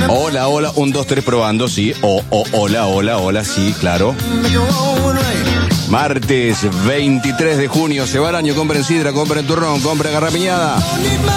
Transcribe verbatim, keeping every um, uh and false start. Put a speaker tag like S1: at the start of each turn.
S1: Hola, hola, un, dos, tres probando, sí. O, o, hola, hola, hola, sí, claro. Martes veintitrés de junio, se va el año, compren sidra, compren turrón, compren garrapiñada.